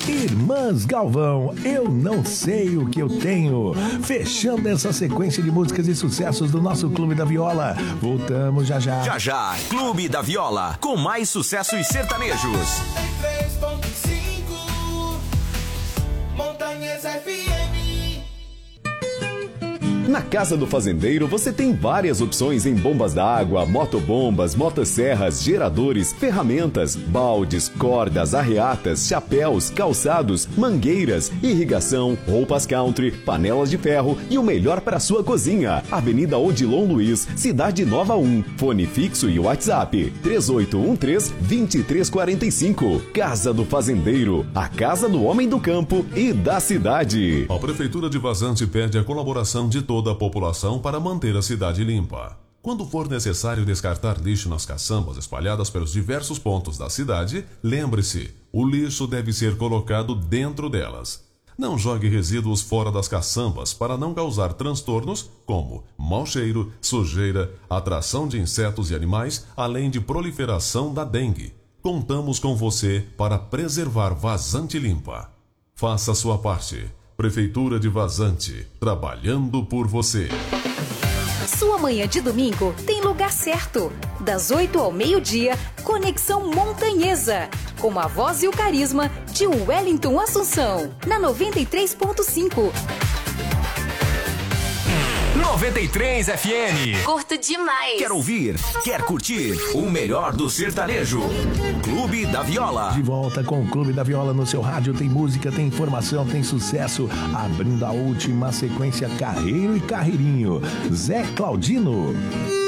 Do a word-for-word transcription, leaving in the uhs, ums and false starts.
Irmãs Galvão, Eu Não Sei O Que Eu Tenho. Fechando essa sequência de músicas e sucessos do nosso Clube da Viola. Voltamos já já. Já já, Clube da Viola, com mais sucessos sertanejos. três ponto cinco Montanhas F M. Na Casa do Fazendeiro você tem várias opções em bombas d'água, motobombas, motosserras, geradores, ferramentas, baldes, cordas, arreatas, chapéus, calçados, mangueiras, irrigação, roupas country, panelas de ferro e o melhor para sua cozinha. Avenida Odilon Luiz, Cidade Nova um. Fone fixo e WhatsApp três oito um três, dois três quatro cinco. Casa do Fazendeiro, a casa do homem do campo e da cidade. A Prefeitura de Vazante pede a colaboração de toda a população para manter a cidade limpa. Quando for necessário descartar lixo nas caçambas espalhadas pelos diversos pontos da cidade, lembre-se, o lixo deve ser colocado dentro delas. Não jogue resíduos fora das caçambas para não causar transtornos como mau cheiro, sujeira, atração de insetos e animais, além de proliferação da dengue. Contamos com você para preservar Vazante limpa. Faça a sua parte. Prefeitura de Vazante, trabalhando por você. Sua manhã de domingo tem lugar certo. Das oito ao meio-dia, Conexão Montanhesa. Com a voz e o carisma de Wellington Assunção. Na noventa e três ponto cinco. noventa e três F M. Curto demais. Quer ouvir? Quer curtir? O melhor do sertanejo. Clube da Viola. De volta com o Clube da Viola no seu rádio. Tem música, tem informação, tem sucesso. Abrindo a última sequência, Carreiro e Carreirinho. Zé Claudino.